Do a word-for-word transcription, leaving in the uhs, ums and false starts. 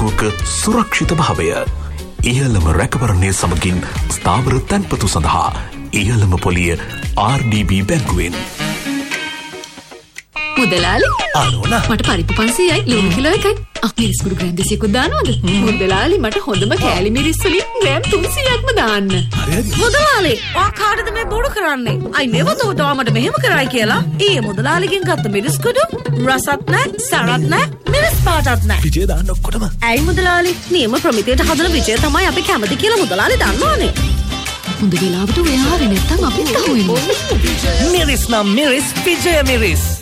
බැංකුවක සුරක්ෂිත භාවය. ඉහළම රැකවරණය සමගින් ස්ථාවර තැන්පතු සඳහා ඉහළම පොලිය ආර් ඩී බී බැංකුවෙන්. මුදලාලි ආනෝනා මට පරිප්පු පන්සීයයි ලුණු කිලෝ එකයි. ආ මිරිස් කුඩු ග්‍රෑම් දෙසීයක්වත් දානවද? මුදලාලි මට හොඳම කෑලි මිරිස් වලින් ග්‍රෑම් තුන්සීයක්ම දාන්න. මුදලාලි ඔයා කාටද මේ බොරු කරන්නේ? I never thought ඔයා මට මෙහෙම කරයි කියලා. ඊයේ මුදලාලිගෙන් ගත්ත මිරිස් කුඩු රසත් නැහැ, සරත් නැහැ, මිරිස් පාටත් නැහැ. විජය දාන්න ඔක්කොටම. ඇයි මුදලාලි? නියම ප්‍රමිතියට හදන විජය තමයි අපි කැමති කියලා මුදලාලි දන්නවනේ. හොඳ වෙලාවට ඔයා ආවේ නැත්තම් අපිත් අහුවෙන්නේ. මිරිස් නම් මිරිස් විජය මිරිස්.